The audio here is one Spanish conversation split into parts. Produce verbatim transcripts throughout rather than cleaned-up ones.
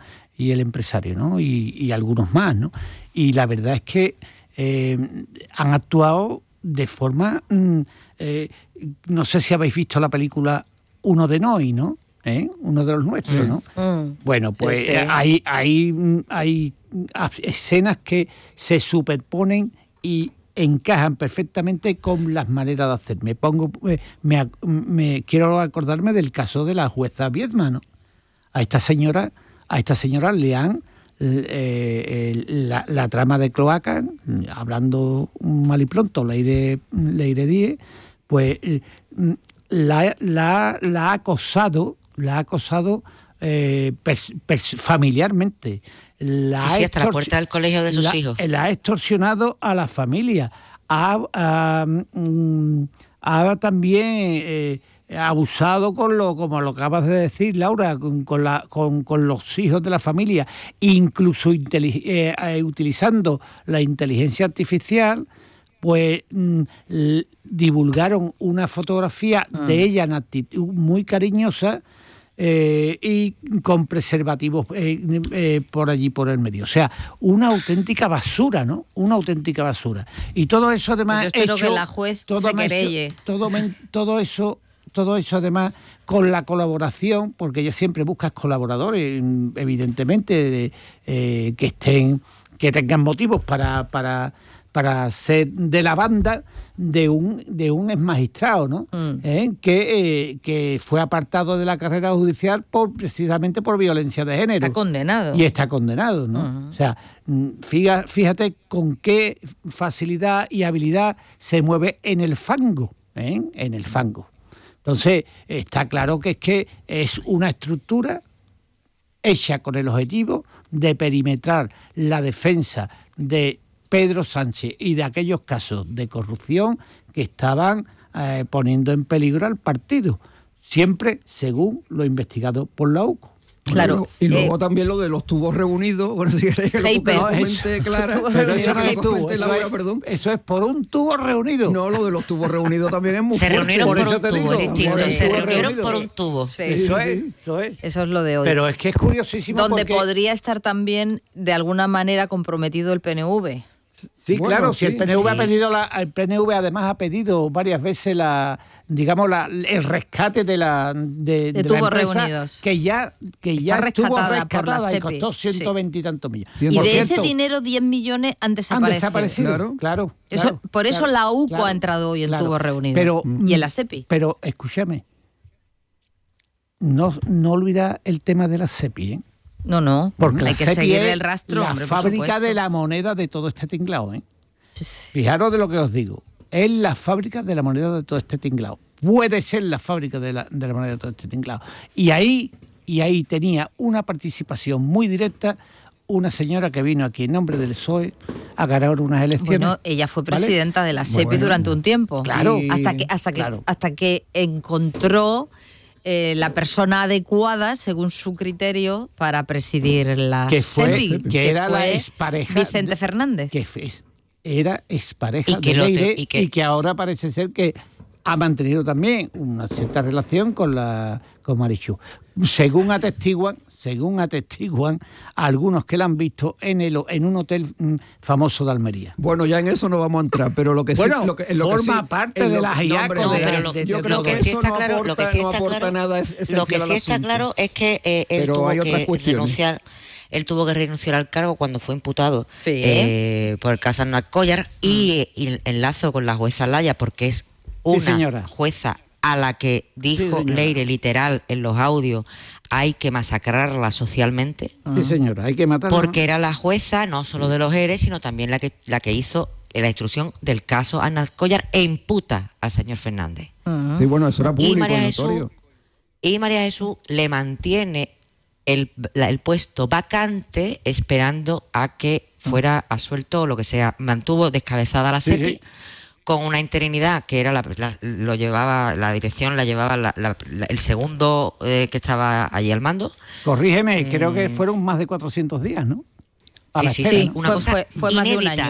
y el empresario, ¿no? Y, y algunos más, ¿no? Y la verdad es que eh, han actuado de forma... Mm, eh, no sé si habéis visto la película Uno de Noi, ¿no? ¿Eh? Uno de los nuestros, ¿no? Mm. Bueno, pues Sí, sí. hay, hay, hay escenas que se superponen y encajan perfectamente con las maneras de hacer. Me pongo, me, me quiero acordarme del caso de la jueza Viedma, ¿no? A esta señora, a esta señora le han eh, la, la trama de Cloaca, hablando mal y pronto, Leire, Leire Díez, pues la, la, la ha acosado, la ha acosado eh, pers, pers, familiarmente. La sí, sí, hasta la puerta del colegio de sus la, hijos. La ha extorsionado a la familia. Ha, ha, ha también eh, abusado con lo, como lo acabas de decir, Laura, con, con, la, con, con los hijos de la familia, incluso eh, eh, utilizando la inteligencia artificial. Pues mmm, divulgaron una fotografía mm. de ella en actitud muy cariñosa eh, y con preservativos eh, eh, por allí por el medio. O sea, una auténtica basura, ¿no? Una auténtica basura. Y todo eso además... Pues yo espero hecho, que la juez todo se querelle. Todo, todo eso... Todo eso además con la colaboración, porque ella siempre buscas colaboradores, evidentemente, de, eh, que estén, que tengan motivos para, para, para ser de la banda de un de un exmagistrado, ¿no? Mm. ¿Eh? Que, eh, que fue apartado de la carrera judicial por precisamente por violencia de género. Está condenado. Y está condenado, ¿no? Uh-huh. O sea, fíjate, fíjate con qué facilidad y habilidad se mueve en el fango, ¿eh? En el fango. Entonces, está claro que es que es una estructura hecha con el objetivo de perimetrar la defensa de Pedro Sánchez y de aquellos casos de corrupción que estaban eh, poniendo en peligro al partido, siempre según lo investigado por la U C O. Claro. Y luego eh, también lo de los tubos reunidos, bueno, si queréis que lo comente Clara, pero eso, no es tubo, eso, Laura, es, perdón. Eso es por un tubo reunido. No, lo de los tubos reunidos también es muy se fuerte. Reunieron por, por un tubo, digo, es distinto, se reunieron reunido. por un tubo. Sí, eso, sí, es, eso es. Eso es lo de hoy. Pero es que es curiosísimo donde porque... podría estar también de alguna manera comprometido el P N V. Sí, bueno, claro, sí, si el P N V sí. ha pedido la, el P N V además ha pedido varias veces la, digamos la, el rescate de la de, de, de tubos la empresa reunidos que ya que ya estuvo rescatada y costó ciento veinte sí. y tantos millones. Y por de cierto, ese dinero diez millones han desaparecido. Han desaparecido, claro, claro. Eso, claro por eso claro, la U C O claro, ha entrado hoy en claro, tubos reunidos. Pero, y en la SEPI. Pero escúchame, no no olvida el tema de la SEPI, ¿eh? No, no, porque hay que seguir el rastro. La hombre, fábrica de la moneda de todo este tinglao, ¿eh? Sí, sí. Fijaros de lo que os digo. Es la fábrica de la moneda de todo este tinglao. Puede ser la fábrica de la, de la moneda de todo este tinglao. Y ahí, y ahí tenía una participación muy directa una señora que vino aquí en nombre del P S O E a ganar unas elecciones. Bueno, ella fue presidenta ¿vale? de la SEPI bueno, durante un tiempo. Claro. Hasta que, hasta que, claro. hasta que encontró eh, la persona adecuada, según su criterio, para presidir la que fue, SEPI. Que, que era fue la expareja Vicente de, Fernández. Que fue, era expareja y que de Leire te, y, que... y que ahora parece ser que ha mantenido también una cierta relación con la con Marichu. Según atestiguan, según atestiguan algunos que la han visto en el en un hotel mm, famoso de Almería. Bueno, ya en eso no vamos a entrar, pero lo que bueno, sí lo que, en lo forma que sí, parte de las I A C. No, pero lo, yo creo lo que sí está no claro, aporta, lo que sí no está aporta claro, nada es lo que sí está claro es que eh, él pero tuvo hay que renunciar. Él tuvo que renunciar al cargo cuando fue imputado sí. eh, por el caso Aznar Collar mm. y, y enlazo con la jueza Laya porque es una sí, jueza a la que dijo sí, Leire literal en los audios hay que masacrarla socialmente. Sí, señora, hay que matarla. Porque era la jueza no solo de los E R E, sino también la que la que hizo la instrucción del caso Aznar Collar e imputa al señor Fernández. Uh-huh. Sí, bueno, eso era público y María y Jesús, y María Jesús le mantiene el, la, el puesto vacante esperando a que fuera asuelto o lo que sea. Mantuvo descabezada la sí, SEPI. Sí. Con una interinidad que era la, la, lo llevaba la dirección la llevaba la, la, la, el segundo eh, que estaba allí al mando. Corrígeme, eh, creo que fueron más de cuatrocientos días, ¿no? A sí, sí, sí, una fue, cosa fue, fue inédita, más de un año.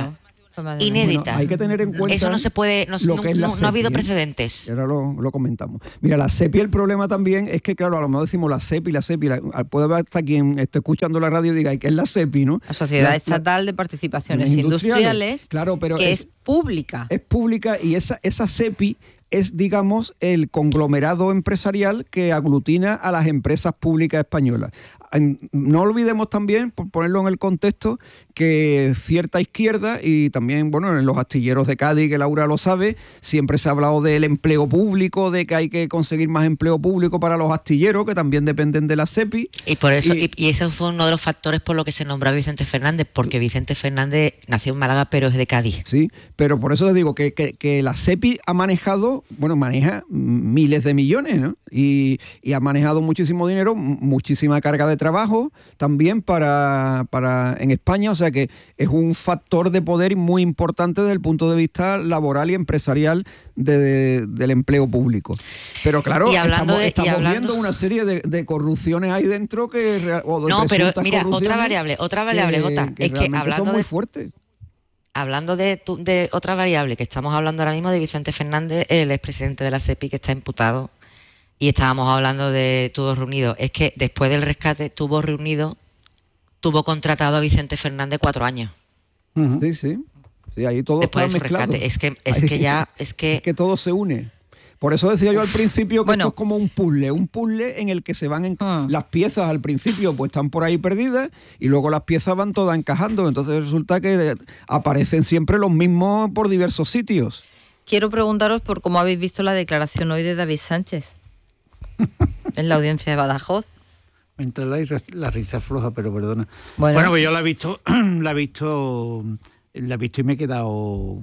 inédita. Bueno, hay que tener en cuenta eso no se puede, no, lo no, que es la no, no ha habido SEPI, ¿eh? precedentes. Ahora lo, lo comentamos. Mira, la SEPI, el problema también es que, claro, a lo mejor decimos la SEPI, la SEPI, la, puede haber hasta quien esté escuchando la radio y diga, ¿qué es la SEPI, no? La Sociedad la, Estatal de Participaciones Industriales, Industriales, claro, pero que es, es pública. Es pública y esa, esa SEPI es, digamos, el conglomerado empresarial que aglutina a las empresas públicas españolas. No olvidemos también, por ponerlo en el contexto, que cierta izquierda y también, bueno, en los astilleros de Cádiz, que Laura lo sabe, siempre se ha hablado del empleo público, de que hay que conseguir más empleo público para los astilleros, que también dependen de la SEPI. Y por eso y, y, y ese fue uno de los factores por lo que se nombró a Vicente Fernández, porque Vicente Fernández nació en Málaga, pero es de Cádiz. Sí, pero por eso te digo que, que, que la SEPI ha manejado, bueno, maneja miles de millones, ¿no? Y, y ha manejado muchísimo dinero, muchísima carga de trabajo también para, para en España, o sea que es un factor de poder muy importante desde el punto de vista laboral y empresarial de, de, del empleo público. Pero claro, estamos, de, estamos hablando... viendo una serie de, de corrupciones ahí dentro que... O de no, pero mira, otra variable, otra variable, que, Jota, que es que hablando son muy de... fuertes. Hablando de, de otra variable, que estamos hablando ahora mismo de Vicente Fernández, el expresidente de la SEPI, que está imputado, y estábamos hablando de Tubos Reunidos, es que después del rescate, Tubos Reunidos tuvo contratado a Vicente Fernández cuatro años. Uh-huh. Sí, sí. Sí, ahí todo después está de su mezclado. rescate. Es que, es ahí, que ya... Es que, es que todo se une. Por eso decía yo al principio que bueno. esto es como un puzzle, un puzzle en el que se van en... mm. las piezas al principio pues están por ahí perdidas y luego las piezas van todas encajando, entonces resulta que aparecen siempre los mismos por diversos sitios. Quiero preguntaros por cómo habéis visto la declaración hoy de David Sánchez en la audiencia de Badajoz. Me entra la, la risa floja, pero perdona. Bueno, bueno pues yo la he visto, la he visto, la he visto y me he quedado...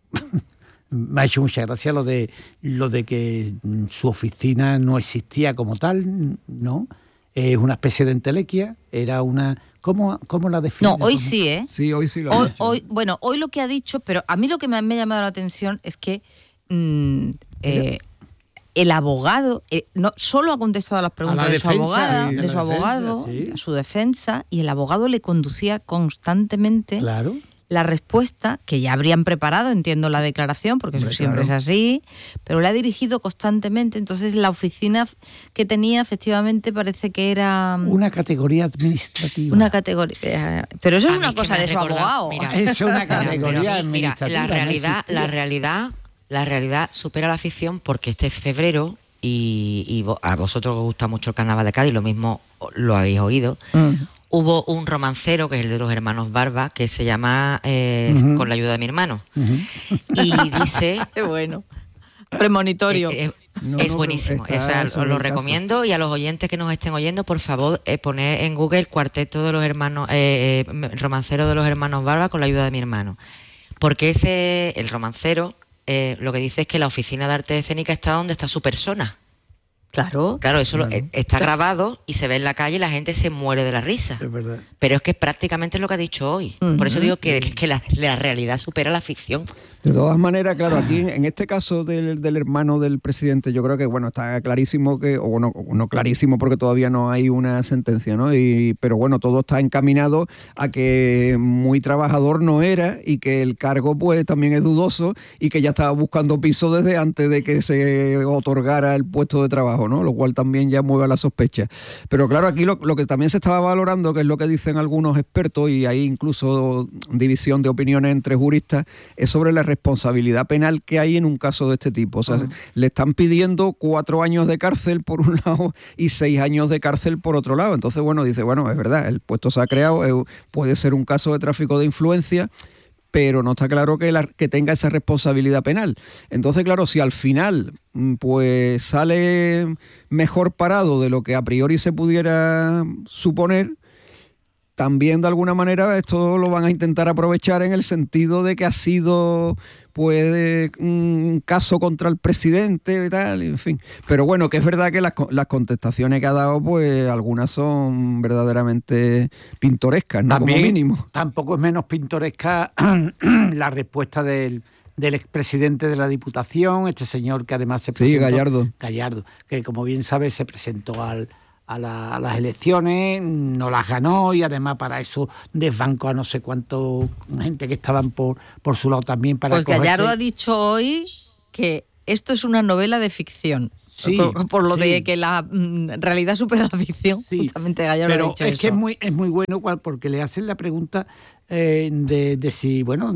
Me ha hecho mucha gracia lo de lo de que su oficina no existía como tal, ¿no? Es una especie de entelequia, era una... ¿Cómo, cómo la define? No, hoy sí, ¿eh? Sí, hoy sí lo ha hoy, dicho. hoy, Bueno, hoy lo que ha dicho, pero a mí lo que me, me ha llamado la atención es que mmm, eh, el abogado eh, no solo ha contestado a las preguntas a de su defensa, abogada, sí, de su defensa, abogado, sí. a su defensa, y el abogado le conducía constantemente... Claro. La respuesta, que ya habrían preparado, entiendo la declaración, porque eso Hombre, siempre claro. es así, pero la ha dirigido constantemente, entonces la oficina que tenía efectivamente parece que era... Una categoría administrativa. Una categoría... Pero eso es A mí una es que cosa me de ha su recordado, abogado. mira, Es una Mira, categoría pero a mí, mira, administrativa. la realidad, no existía. la realidad, la realidad supera la ficción, porque este febrero, y, y vo- a vosotros os gusta mucho el carnaval de Cádiz, lo mismo lo habéis oído, Mm. hubo un romancero, que es el de los hermanos Barba, que se llama eh, Ujú. Con la ayuda de mi hermano. Ujú. Y dice... Qué bueno. Premonitorio. eh, eh, No, es no, buenísimo. está O sea, os sobre lo el caso. recomiendo, y a los oyentes que nos estén oyendo, por favor, eh, poner en Google Cuarteto de los hermanos, eh, eh, romancero de los hermanos Barba con la ayuda de mi hermano. Porque ese, el romancero, eh, lo que dice es que la oficina de arte escénica está donde está su persona. Claro. Claro, eso lo- Claro. eh, está grabado y se ve en la calle y la gente se muere de la risa. Es verdad. Pero es que prácticamente es lo que ha dicho hoy. Por eso digo que, que la, la realidad supera la ficción. De todas maneras, claro, aquí en este caso del, del hermano del presidente, yo creo que, bueno, está clarísimo que, o no, no clarísimo porque todavía no hay una sentencia, ¿no? Y, pero bueno, todo está encaminado a que muy trabajador no era y que el cargo, pues, también es dudoso y que ya estaba buscando piso desde antes de que se otorgara el puesto de trabajo, ¿no? Lo cual también ya mueve a la sospecha. Pero claro, aquí lo, lo que también se estaba valorando, que es lo que dicen algunos expertos, y hay incluso división de opiniones entre juristas, es sobre la responsabilidad penal que hay en un caso de este tipo. O sea, uh-huh. le están pidiendo cuatro años de cárcel por un lado y seis años de cárcel por otro lado. Entonces, bueno, dice, bueno, es verdad, el puesto se ha creado, eh, puede ser un caso de tráfico de influencia, pero no está claro que, la, que tenga esa responsabilidad penal. Entonces, claro, si al final pues sale mejor parado de lo que a priori se pudiera suponer, también de alguna manera esto lo van a intentar aprovechar en el sentido de que ha sido pues un caso contra el presidente y tal, en fin. Pero bueno, que es verdad que las, las contestaciones que ha dado, pues algunas son verdaderamente pintorescas, ¿no? También, como mínimo. Tampoco es menos pintoresca la respuesta del, del expresidente de la Diputación, este señor que además se presentó... Sí, Gallardo. Gallardo, que como bien sabe se presentó al... a, la, a las elecciones, no las ganó y además para eso desbancó a no sé cuánto gente que estaban por, por su lado también para Pues cogerse. Gallardo ha dicho hoy que esto es una novela de ficción. Sí, por, por lo sí. de que la mm, realidad supera la ficción, Sí, justamente Gallardo pero ha dicho es eso. que es muy, es muy bueno cual- porque le hacen la pregunta eh, de, de si, bueno,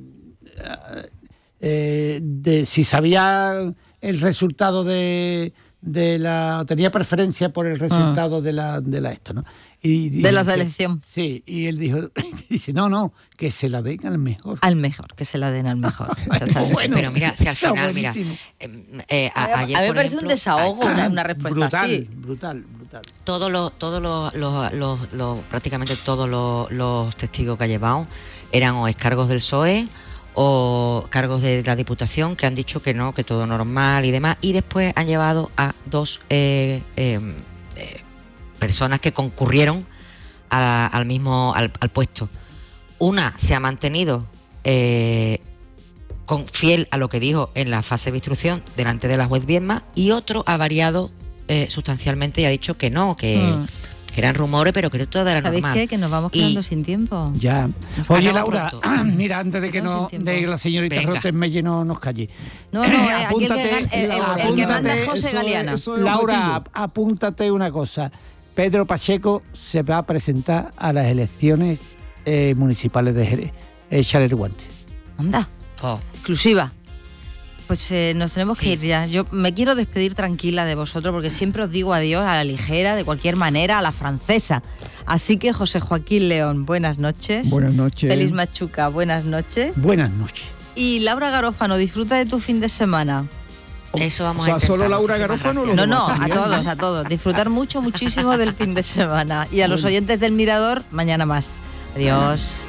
eh, de si sabía el resultado de, de la... tenía preferencia por el resultado de la de la esto, ¿no? Y, De la dice- selección. Sí, y él dijo, dice, no, no, que se la den al mejor. Al mejor, que se la den al mejor. Bueno, pero mira, si al está final, mira, buenísimo. eh, eh, a- A, a ayer, mí me por parece un ejemplo, desahogo una, una respuesta brutal, así. brutal, brutal. todos los, todos los, los- los- los- prácticamente todos los, los testigos que ha llevado eran o excargos del P S O E o cargos de la Diputación que han dicho que no, que todo normal y demás, y después han llevado a dos eh, eh, eh, personas que concurrieron a- al mismo al, al puesto. Una se ha mantenido eh, con, fiel a lo que dijo en la fase de instrucción delante de la juez Viedma, y otro ha variado eh, sustancialmente y ha dicho que no, que, Mm. que eran rumores, pero que todo era ¿Sabéis normal. qué? Que nos vamos Y- quedando sin tiempo. Ya. Nos Oye, acabamos Laura, pronto. mira, antes de que, Nos quedamos no, sin tiempo. de que la señorita Venga. Rottenmeier no nos calle. No, no, eh, aquí el que, Apúntate, gan- el- el- el que apúntate, manda es José eso es- Galeana. eso es Laura, objetivo. ap- apúntate una cosa. Pedro Pacheco se va a presentar a las elecciones eh, municipales de Jerez. Échale el guante. Anda, Oh, exclusiva. Pues eh, nos tenemos que Sí. ir ya. Yo me quiero despedir tranquila de vosotros porque siempre os digo adiós a la ligera, de cualquier manera, a la francesa. Así que José Joaquín León, buenas noches. Buenas noches. Félix Machuca, buenas noches. Buenas noches. Y Laura Garófano, disfruta de tu fin de semana. eso vamos O sea, a intentar. ¿solo Laura Muchísimas Garófano o gracias. No, los no, demás a también? todos, a todos. Disfrutar mucho, muchísimo del fin de semana. Y a los oyentes del Mirador, mañana más. Adiós.